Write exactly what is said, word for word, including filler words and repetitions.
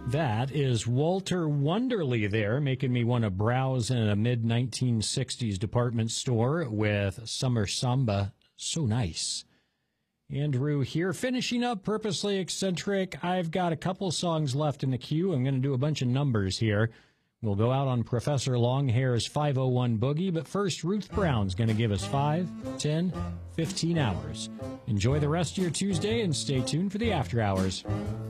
That is Walter Wonderly there, making me want to browse in a mid nineteen sixties department store with Summer Samba. So nice. Andrew here, finishing up Purposely Eccentric. I've got a couple songs left in the queue. I'm going to do a bunch of numbers here. We'll go out on Professor Longhair's five oh one Boogie, but first, Ruth Brown's going to give us five, ten, fifteen hours. Enjoy the rest of your Tuesday and stay tuned for the After Hours.